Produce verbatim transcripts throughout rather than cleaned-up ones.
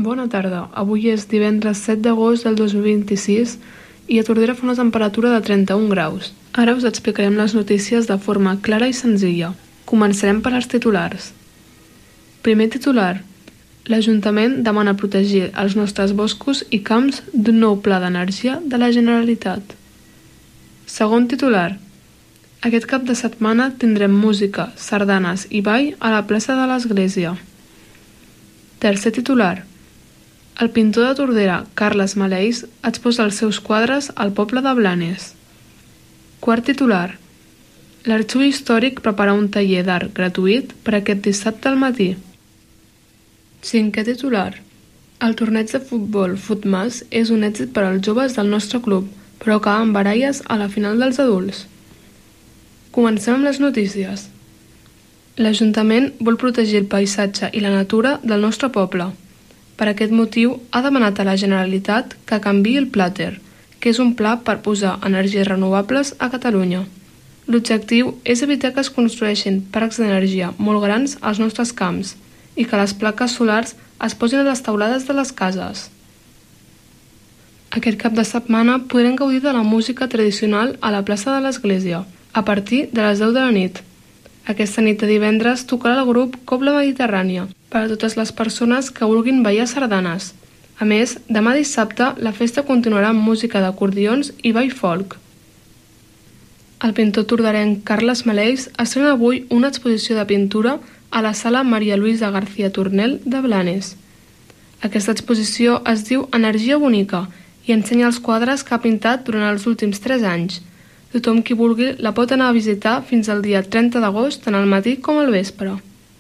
Bona tarda. Avui és divendres set d'agost del dos mil vint-i-sis i a Tordera fa una temperatura de trenta-un graus. Ara us explicarem les notícies de forma clara i senzilla. Començarem per als titulars. Primer titular. L'Ajuntament demana protegir els nostres boscos i camps d'un nou pla d'energia de la Generalitat. Segon titular. Aquest cap de setmana tindrem música, sardanes i ball a la plaça de l'Església. Tercer titular. El pintor de Tordera, Carles Maleis, exposa els seus quadres al poble de Blanes. Quart titular. L'Arxiu Històric prepara un taller d'art gratuït per aquest dissabte al matí. Cinquè titular. El torneig de futbol Futmas és un èxit per als joves del nostre club, però acaba amb baralles a la final dels adults. Comencem amb les notícies. L'Ajuntament vol protegir el paisatge i la natura del nostre poble. Per aquest motiu, ha demanat a la Generalitat que canviï el Plàter, que és un pla per posar energies renovables a Catalunya. L'objectiu és evitar que es construeixin parcs d'energia molt grans als nostres camps i que les plaques solars es posin a les teulades de les cases. Aquest cap de setmana podrem gaudir de la música tradicional a la plaça de l'Església, a partir de les deu de la nit. Aquesta nit de divendres tocarà el grup Cobla Mediterrània per a totes les persones que vulguin ballar sardanes. A més, demà dissabte la festa continuarà amb música d'acordions i ball folk. El pintor torderenc Carles Maleis estrena avui una exposició de pintura a la sala Maria Luisa García Tornel de Blanes. Aquesta exposició es diu Energia Bonica i ensenya els quadres que ha pintat durant els últims tres anys. Tothom qui vulgui la pot anar a visitar fins al dia trenta d'agost, tant al matí com al vespre.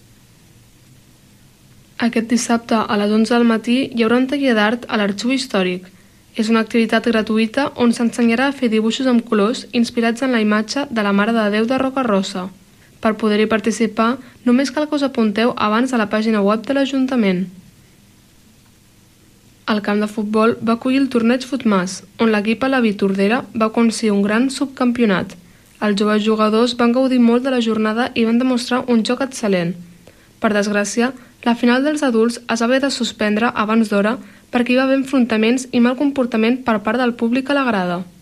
Aquest dissabte a les onze del matí hi haurà un taller d'art a l'Arxiu Històric. És una activitat gratuïta on s'ensenyarà a fer dibuixos amb colors inspirats en la imatge de la Mare de Déu de Rocarosa. Per poder-hi participar, només cal que us apunteu abans a la pàgina web de l'Ajuntament. El camp de futbol va acollir el torneig Futmas, on l'equip Alaví Tordera va aconseguir un gran subcampionat. Els joves jugadors van gaudir molt de la jornada i van demostrar un joc excel·lent. Per desgràcia, la final dels adults es va haver de suspendre abans d'hora perquè hi va haver enfrontaments i mal comportament per part del públic a la grada.